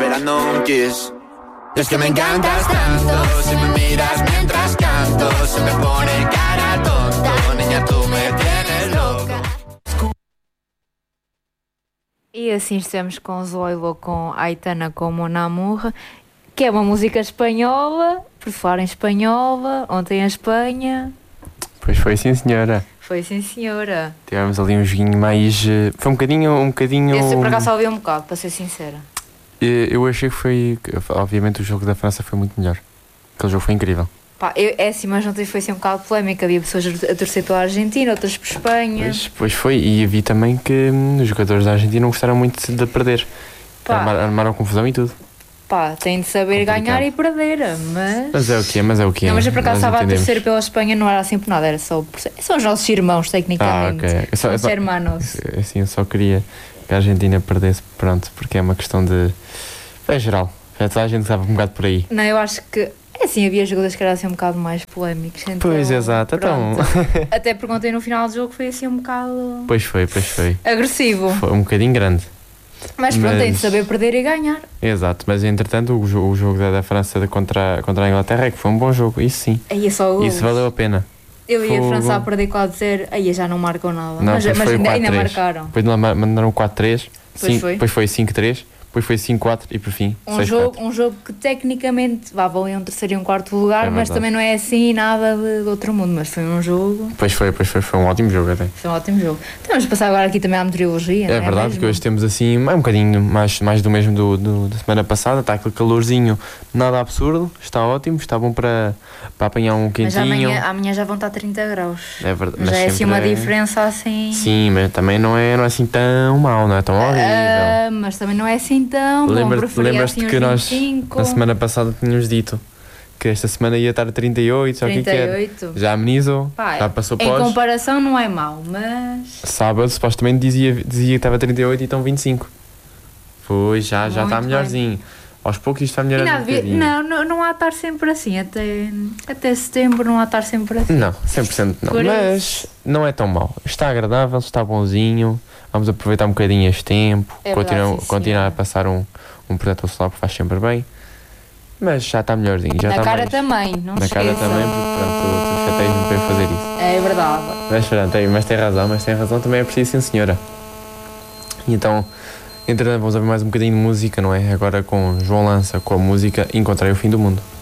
esperando un kiss. Es que me encantas tanto, si me miras mientras canto, se me pone cara tonto, niña, tú me tienes loca. E assim estamos com Zoilo, com Aitana, com Mon Amour, que é uma música espanhola, por falar em espanhola, ontem em Espanha. Pois foi, sim senhora. Foi, sim senhora. Tivemos ali um joguinho mais... Foi um bocadinho... Eu por acaso só ouvi um bocado, para ser sincera. Eu achei que foi... Obviamente o jogo da França foi muito melhor. Aquele jogo foi incrível. Pá, é assim, mas ontem foi assim um bocado polémico. Havia pessoas a torcer pela Argentina, outras por Espanha. Pois foi, e vi também que os jogadores da Argentina não gostaram muito de perder. Armaram confusão e tudo. Pá, tem de saber ganhar e perder, mas... Mas é o que é. Não, mas eu por acaso estava a torcer pela Espanha, não era assim por nada, era só por... São os nossos irmãos, tecnicamente. Ok. Os hermanos. Assim, eu só queria que a Argentina perdesse, pronto, porque é uma questão de... É geral, já toda a gente sabe um bocado por aí. Não, eu acho que... É assim, havia jogadores que eram assim um bocado mais polémicos. Então, pois, exato. Então... Até porque ontem no final do jogo foi assim um bocado... Pois foi. Agressivo. Foi um bocadinho grande. Mas pronto, tem de saber perder e ganhar. Exato, mas entretanto o jogo da França contra a Inglaterra é que foi um bom jogo, isso sim. Aí é só isso valeu a pena. Eu ia a França a perder 4-0, aí já não marcam nada. Não, mas ainda marcaram. Depois mandaram 4-3, depois foi 5-3. Depois foi 5-4 e por fim 6-4. Um jogo que tecnicamente valia um terceiro e um quarto lugar, mas também não é assim nada de outro mundo, mas foi um jogo... Pois foi um ótimo jogo até. Foi um ótimo jogo. Então vamos passar agora aqui também à meteorologia, não é verdade, mesmo? Porque hoje temos assim um bocadinho mais do mesmo da semana passada, está aquele calorzinho nada absurdo, está ótimo, está bom para apanhar um quentinho. Mas amanhã já vão estar 30 graus. É verdade. Mas já é assim uma diferença assim... Sim, mas também não é assim tão mau, não é tão horrível. Mas também não é assim tão bom. Lembras-te que nós na semana passada tínhamos dito que esta semana ia estar a 38, só que já amenizou, já passou em comparação não é mau, mas... Sábado supostamente dizia que estava a 38 e estão 25. Pois, já está melhorzinho. Aos poucos isto está melhorando um bocadinho. Não há de estar sempre assim, até setembro não há de estar sempre assim. Não, 100% não, mas não é tão mau. Está agradável, está bonzinho, vamos aproveitar um bocadinho este tempo, continuar a passar um protetor solar porque faz sempre bem. Mas já está melhorzinho. Já na está cara também, não se esqueça. Na cara também, porque pronto, tu chateias-me para eu fazer isso. É verdade. Mas pronto, mas tem razão, também é preciso, sim senhora. E então, entretanto, vamos ouvir mais um bocadinho de música, não é? Agora com João Lança, com a música Encontrei o Fim do Mundo.